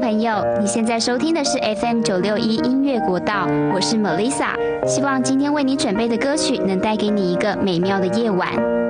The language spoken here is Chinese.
朋友，你现在收听的是 FM961音乐国道，我是 Melissa， 希望今天为你准备的歌曲能带给你一个美妙的夜晚。